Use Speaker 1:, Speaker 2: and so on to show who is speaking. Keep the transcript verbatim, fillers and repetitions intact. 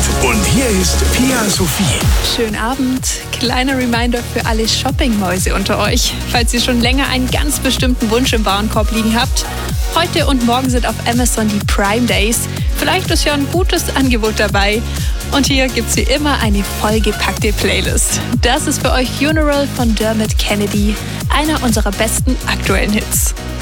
Speaker 1: Und hier ist Pia Sophie.
Speaker 2: Schönen Abend. Kleiner Reminder für alle Shoppingmäuse unter euch. Falls ihr schon länger einen ganz bestimmten Wunsch im Warenkorb liegen habt. Heute und morgen sind auf Amazon die Prime Days. Vielleicht ist ja ein gutes Angebot dabei. Und hier gibt's wie immer eine vollgepackte Playlist. Das ist für euch Funeral von Dermot Kennedy, einer unserer besten aktuellen Hits.